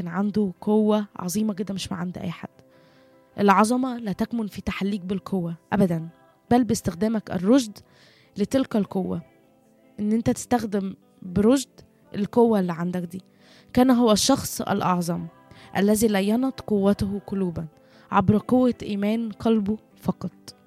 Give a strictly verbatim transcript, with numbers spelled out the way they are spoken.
لكن عنده قوة عظيمة جدا مش عند أي حد. العظمة لا تكمن في تحليك بالقوة أبدا، بل باستخدامك الرشد لتلك القوة، إن أنت تستخدم برشد القوة اللي عندك دي. كان هو الشخص الأعظم الذي لينت قوته قلوبا عبر قوة إيمان قلبه فقط.